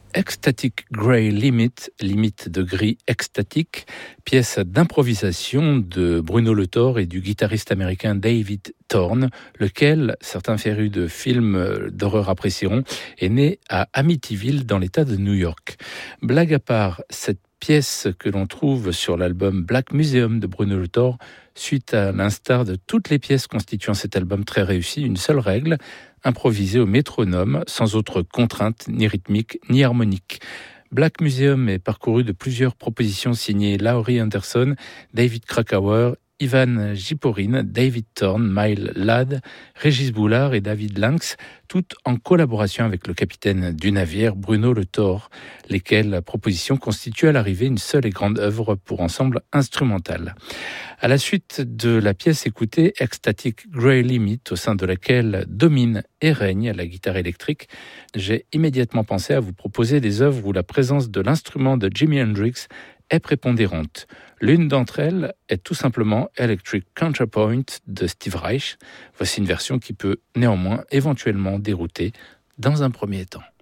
Ecstatic Grey limite de gris extatique, pièce d'improvisation de Bruno Le Thor et du guitariste américain David Thorne, lequel, certains férus de films d'horreur apprécieront, est né à Amityville dans l'État de New York. Blague à part, cette pièce que l'on trouve sur l'album Black Museum de Bruno Le Thor, suite à l'instar de toutes les pièces constituant cet album très réussi, une seule règle, improvisée au métronome, sans autre contrainte, ni rythmique, ni harmonique. Black Museum est parcouru de plusieurs propositions signées Laurie Anderson, David Krakauer, Ivan Jiporin, David Thorne, Mile Ladd, Régis Boulard et David Lynx, toutes en collaboration avec le capitaine du navire Bruno Le Thor, lesquelles propositions constituent à l'arrivée une seule et grande œuvre pour ensemble instrumental. À la suite de la pièce écoutée, Ecstatic Grey Limit, au sein de laquelle domine et règne la guitare électrique, j'ai immédiatement pensé à vous proposer des œuvres où la présence de l'instrument de Jimi Hendrix est prépondérante. L'une d'entre elles est tout simplement Electric Counterpoint de Steve Reich. Voici une version qui peut néanmoins éventuellement dérouter dans un premier temps.